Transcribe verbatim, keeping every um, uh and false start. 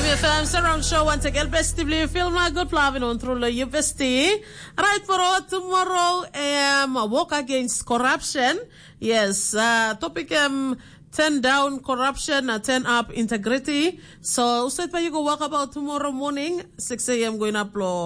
F M, Surround Show once again. Best of you film a good plavin on through the university. Right for all tomorrow, um, walk against corruption. Yes, uh, topic, um, turn down corruption, uh, turn up integrity. So, said you go walk about tomorrow morning, six a.m. going up low.